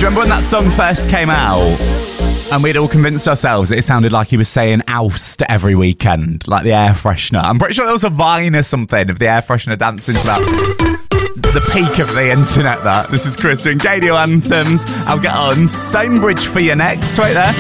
you remember when that song first came out? And we'd all convinced ourselves that it sounded like he was saying oust every weekend, like the air freshener. I'm pretty sure there was a Vine or something of the air freshener dancing to that. The peak of the internet, that. This is Chris doing Radio Anthems. I'll get on Stonebridge for you next, right there.